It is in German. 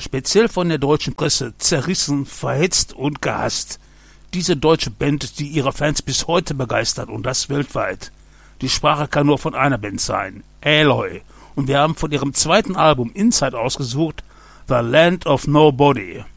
speziell von der deutschen Presse zerrissen, verhetzt und gehasst. Diese deutsche Band, die ihre Fans bis heute begeistert und das weltweit. Die Sprache kann nur von einer Band sein, Alloy. Und wir haben von ihrem zweiten Album Inside ausgesucht, The Land of Nobody.